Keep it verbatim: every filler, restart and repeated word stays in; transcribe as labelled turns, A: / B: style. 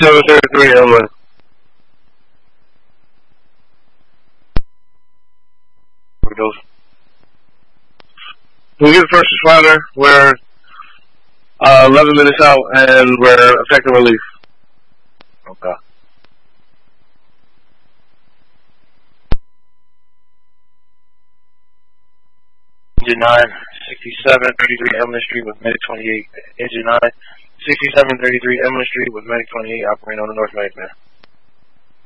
A: seven thirty-three Emily. We go. We get first responder. We're uh, eleven minutes out, and we're effective relief. Okay. Engine nine, sixty-seven thirty-three Emily Street with Medic twenty-eight. Engine nine, sixty-seven thirty-three Emily Street with Medic twenty-eight operating on the North Medic, man.